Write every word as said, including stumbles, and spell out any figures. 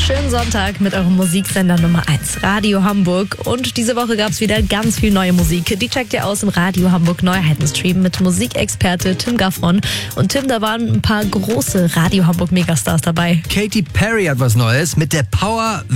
schönen Sonntag mit eurem Musiksender Nummer eins, Radio Hamburg. Und diese Woche gab es wieder ganz viel neue Musik. Die checkt ihr aus im Radio Hamburg Neuheitenstream mit Musikexperte Tim Gaffron. Und Tim, da waren ein paar große Radio Hamburg Megastars dabei. Katy Perry hat was Neues mit der Power